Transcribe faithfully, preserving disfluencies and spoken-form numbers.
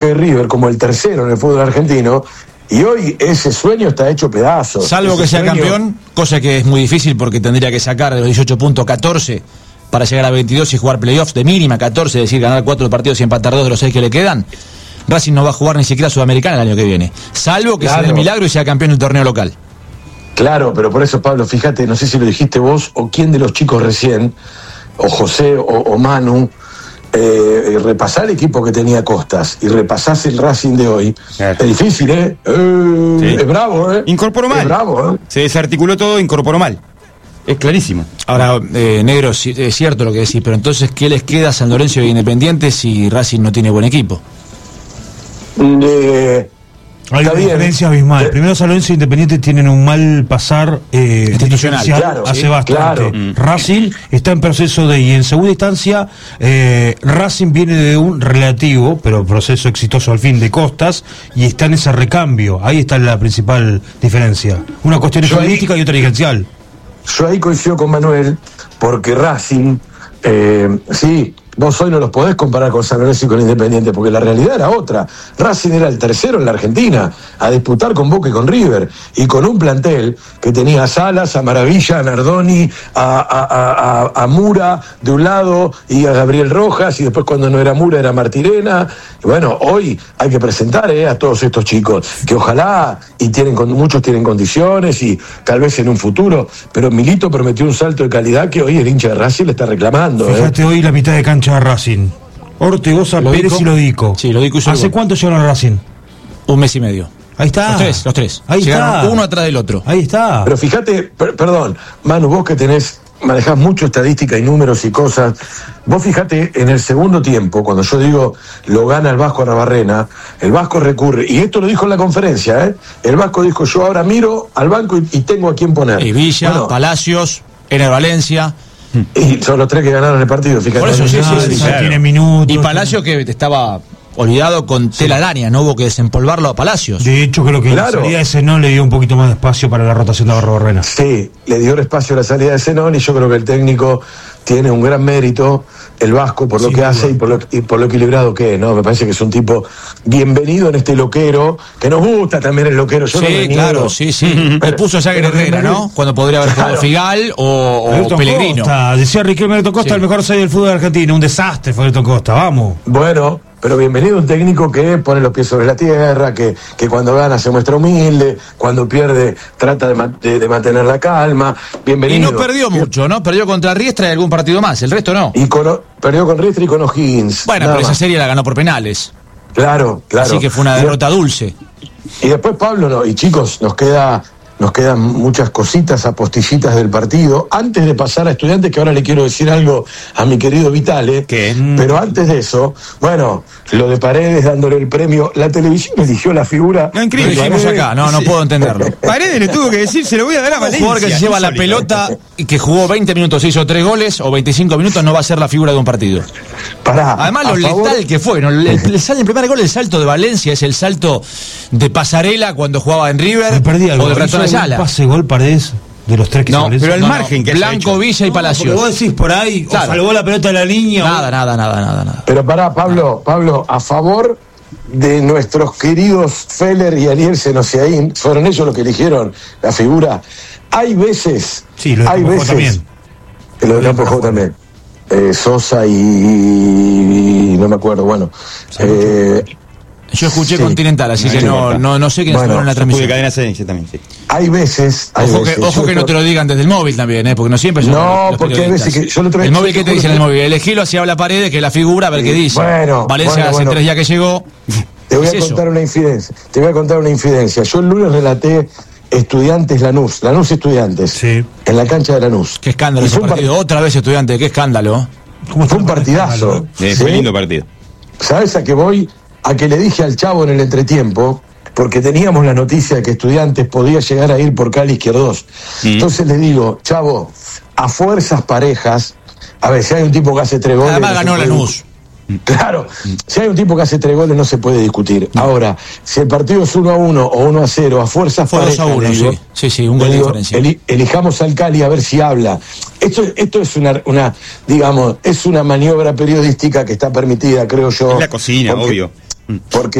de River como el tercero en el fútbol argentino, y hoy ese sueño está hecho pedazos. Salvo ese que sea sueño... campeón, cosa que es muy difícil porque tendría que sacar de los dieciocho puntos catorce para llegar a veintidós y jugar playoffs de mínima catorce, es decir, ganar cuatro partidos y empatar dos de los seis que le quedan. Racing no va a jugar ni siquiera Sudamericana el año que viene, salvo que claro. se dé el milagro y sea campeón del torneo local. Claro, pero por eso, Pablo, fíjate, no sé si lo dijiste vos o quién de los chicos recién, o José o, o Manu, eh, repasar el equipo que tenía Costas y repasás el Racing de hoy. Claro. Es difícil, ¿eh? eh sí. Es bravo, ¿eh? Incorporó mal. Es bravo, ¿eh? Se desarticuló todo, incorporó mal. Es clarísimo. Ahora, eh, Negro, es cierto lo que decís, pero entonces, ¿qué les queda a San Lorenzo y Independiente si Racing no tiene buen equipo? Eh, Hay una bien. diferencia abismal. Eh, Primero, San Lorenzo e Independiente tienen un mal pasar eh, institucional. Claro, hace sí, bastante. Claro. Racing está en proceso de, y en segunda instancia, eh, Racing viene de un relativo, pero proceso exitoso al fin de Costas, y está en ese recambio. Ahí está la principal diferencia. Una cuestión estadística y otra dirigencial. Yo ahí coincido con Manuel, porque Racing, eh, sí, vos hoy no los podés comparar con San Lorenzo y con Independiente, porque la realidad era otra. Racing era el tercero en la Argentina, a disputar con Boca y con River, y con un plantel que tenía a Salas, a Maravilla, a Nardoni, a, a, a, a, a Mura de un lado, y a Gabriel Rojas, y después cuando no era Mura era Martirena. Y bueno, hoy hay que presentar eh, a todos estos chicos, que ojalá, y tienen muchos tienen condiciones, y tal vez en un futuro, pero Milito prometió un salto de calidad que hoy el hincha de Racing le está reclamando. Fíjate, eh. hoy la mitad de cancha de Racing. Ortegoza, Pérez y Lodico. Sí, Lodico y ¿Hace cuánto llegaron a Racing? Un mes y medio. Ahí está. Los tres, los tres. Ahí Llegaron está. uno atrás del otro. Ahí está. Pero fíjate, per, perdón, Manu, vos que tenés, manejás mucho estadística y números y cosas, vos fíjate en el segundo tiempo, cuando yo digo lo gana el Vasco Arrabarrena, el Vasco recurre, y esto lo dijo en la conferencia, ¿eh? El Vasco dijo, yo ahora miro al banco y, y tengo a quién poner. Y Villa, bueno, Palacios, Ener Valencia. Y son los tres que ganaron el partido, fíjate. Por eso, sí, sí, sí, sí, claro. Tiene minutos. Y Palacio que estaba olvidado con tela araña, no hubo que desempolvarlo a Palacios. De hecho, creo que claro. la salida de Zenón le dio un poquito más de espacio para la rotación de Arrabarrena. Sí, le dio espacio a la salida de Zenón, y yo creo que el técnico tiene un gran mérito, el Vasco, por lo sí, que hace bueno. y, por lo, y por lo equilibrado que es, ¿no? Me parece que es un tipo bienvenido en este loquero, que nos gusta también el loquero. Yo sí, no claro, sí, sí. Me puso a Sagre Herrera, ¿no? Cuando podría haber jugado claro. Figal o, o Pellegrino. Costa. Decía Riquelme Alberto Costa, sí. el mejor seis del fútbol argentino. Un desastre fue Alberto Costa, vamos. Bueno, pero bienvenido un técnico que pone los pies sobre la tierra, que, que cuando gana se muestra humilde, cuando pierde trata de, de, de mantener la calma. Bienvenido. Y no perdió mucho, ¿no? Perdió contra Riestra y algún partido más, el resto no. Y con, perdió con Riestra y con O'Higgins. Bueno, pero más. Esa serie la ganó por penales. Claro, claro. Así que fue una derrota y, dulce. Y después, Pablo, no, y chicos, nos queda... Nos quedan muchas cositas, apostillitas del partido. Antes de pasar a Estudiantes, que ahora le quiero decir algo a mi querido Vitale. ¿Qué? Pero antes de eso, bueno, lo de Paredes dándole el premio. La televisión eligió la figura. No, increíble. Lo dijimos acá, no, no sí. puedo entenderlo. Paredes le tuvo que decir, se lo voy a dar a Valencia. Un jugador que se lleva la pelota y que jugó veinte minutos, hizo tres goles, o veinticinco minutos, no va a ser la figura de un partido. Pará, además, lo letal favor... que fue, ¿no? Le, le sale el primer gol, el salto de Valencia, es el salto de Pasarela cuando jugaba en River. Me perdí algo. O de Ratón Ayala. Pase gol Paredes de los tres que no, se pero el no, margen no, que Blanco, Villa y Palacios. No, vos decís por ahí, claro. o salvó la pelota de la línea. Nada, o... nada, nada, nada, nada. Pero pará, Pablo, Pablo, a favor de nuestros queridos Feller y Ariel Senosiaín, fueron ellos los que eligieron la figura. Hay veces, sí, lo de hay veces, también. Lo de Campo J también. Eh, Sosa y, y no me acuerdo, bueno. Eh, Yo escuché sí. Continental, así sí, que no, no, no sé quiénes bueno, fueron en la transmisión. De cadena C también, sí. Hay veces. Hay ojo veces, que, ojo que no te lo digan desde el móvil también, ¿eh? Porque no siempre son No, los porque hay veces que yo lo El móvil, ¿qué te dice en el móvil? Elegilo hacia la pared, que la figura, a ver sí. qué dice. Bueno, Valencia bueno, hace bueno. tres días que llegó. Te voy a es contar eso? una infidencia. Te voy a contar una infidencia. Yo el lunes relaté Estudiantes Lanús, Lanús Estudiantes, sí. en la cancha de Lanús. Qué escándalo ese partido. Part... Otra vez Estudiantes, qué escándalo. ¿Cómo fue un partidazo? Sí, fue un lindo partido. ¿Sabes a qué voy? A que le dije al Chavo en el entretiempo, porque teníamos la noticia de que Estudiantes podía llegar a ir por Cali Izquierdos. Mm. Entonces le digo, Chavo, a fuerzas parejas, a ver, si hay un tipo que hace tres goles... Además ganó Lanús. Claro, si hay un tipo que hace tres goles no se puede discutir. Ahora, si el partido es uno a uno o uno a cero, a fuerzas Fue parejas, dos a uno, digo, sí. sí, sí, un gol de digo, diferencia. Eli, elijamos al Cali a ver si habla. Esto, esto es una, una, digamos, es una maniobra periodística que está permitida, creo yo. Es la cocina, porque, obvio. Porque